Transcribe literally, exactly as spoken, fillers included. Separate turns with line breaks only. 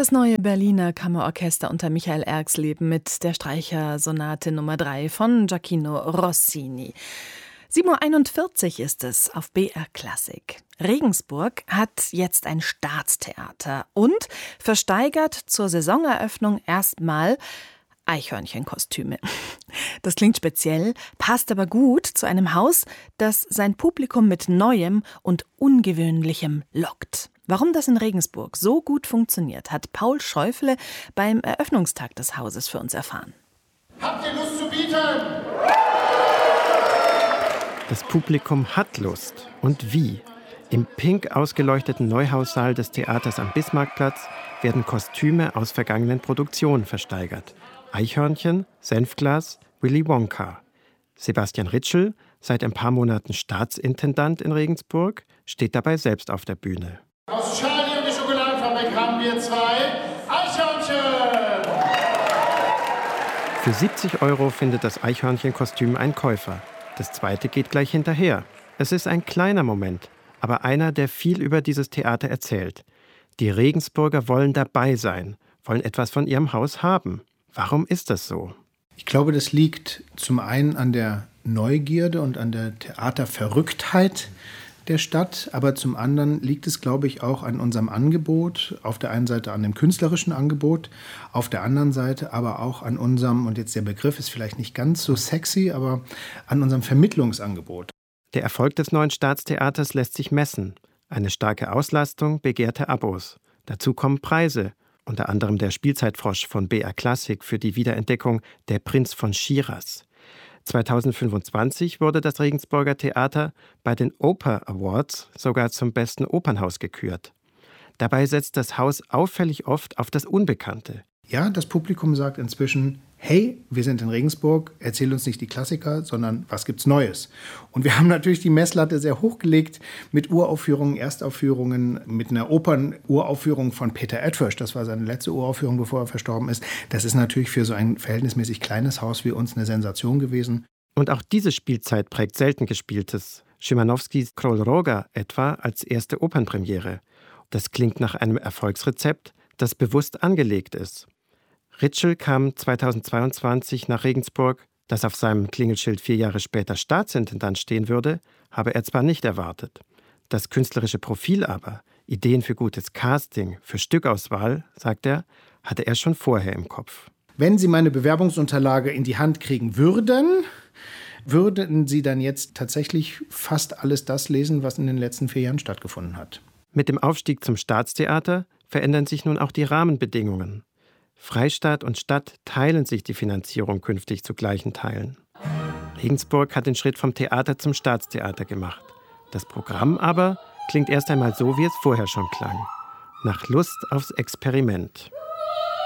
Das neue Berliner Kammerorchester unter Michael Erxleben mit der Streichersonate Nummer drei von Gioachino Rossini. sieben Uhr einundvierzig ist es auf B R Klassik. Regensburg hat jetzt ein Staatstheater und versteigert zur Saisoneröffnung erstmal Eichhörnchenkostüme. Das klingt speziell, passt aber gut zu einem Haus, das sein Publikum mit Neuem und Ungewöhnlichem lockt. Warum das in Regensburg so gut funktioniert, hat Paul Schäufele beim Eröffnungstag des Hauses für uns erfahren.
Habt ihr Lust zu bieten?
Das Publikum hat Lust. Und wie? Im pink ausgeleuchteten Neuhaussaal des Theaters am Bismarckplatz werden Kostüme aus vergangenen Produktionen versteigert. Eichhörnchen, Senfglas, Willy Wonka. Sebastian Ritschl, seit ein paar Monaten Staatsintendant in Regensburg, steht dabei selbst auf der Bühne.
Aus Charlie und die Schokoladenfabrik haben wir zwei Eichhörnchen.
Für siebzig Euro findet das Eichhörnchenkostüm einen Käufer. Das zweite geht gleich hinterher. Es ist ein kleiner Moment, aber einer, der viel über dieses Theater erzählt. Die Regensburger wollen dabei sein, wollen etwas von ihrem Haus haben. Warum ist das so?
Ich glaube, das liegt zum einen an der Neugierde und an der Theaterverrücktheit der Stadt, aber zum anderen liegt es, glaube ich, auch an unserem Angebot, auf der einen Seite an dem künstlerischen Angebot, auf der anderen Seite aber auch an unserem, und jetzt der Begriff ist vielleicht nicht ganz so sexy, aber an unserem Vermittlungsangebot.
Der Erfolg des neuen Staatstheaters lässt sich messen. Eine starke Auslastung, begehrte Abos. Dazu kommen Preise, unter anderem der Spielzeitfrosch von B R Klassik für die Wiederentdeckung Der Prinz von Schiras. zweitausendfünfundzwanzig wurde das Regensburger Theater bei den Oper Awards sogar zum besten Opernhaus gekürt. Dabei setzt das Haus auffällig oft auf das Unbekannte.
Ja, das Publikum sagt inzwischen, hey, wir sind in Regensburg, erzähl uns nicht die Klassiker, sondern was gibt's Neues? Und wir haben natürlich die Messlatte sehr hochgelegt mit Uraufführungen, Erstaufführungen, mit einer Opern-Uraufführung von Peter Edfirsch. Das war seine letzte Uraufführung, bevor er verstorben ist. Das ist natürlich für so ein verhältnismäßig kleines Haus wie uns eine Sensation gewesen.
Und auch diese Spielzeit prägt selten Gespieltes. Szymanowskis Król Róga etwa als erste Opernpremiere. Das klingt nach einem Erfolgsrezept, das bewusst angelegt ist. Ritschl kam zweitausendzweiundzwanzig nach Regensburg. Dass auf seinem Klingelschild vier Jahre später Staatsintendant stehen würde, habe er zwar nicht erwartet. Das künstlerische Profil aber, Ideen für gutes Casting, für Stückauswahl, sagt er, hatte er schon vorher im Kopf.
Wenn Sie meine Bewerbungsunterlage in die Hand kriegen würden, würden Sie dann jetzt tatsächlich fast alles das lesen, was in den letzten vier Jahren stattgefunden hat.
Mit dem Aufstieg zum Staatstheater verändern sich nun auch die Rahmenbedingungen. Freistaat und Stadt teilen sich die Finanzierung künftig zu gleichen Teilen. Regensburg hat den Schritt vom Theater zum Staatstheater gemacht. Das Programm aber klingt erst einmal so, wie es vorher schon klang. Nach Lust aufs Experiment.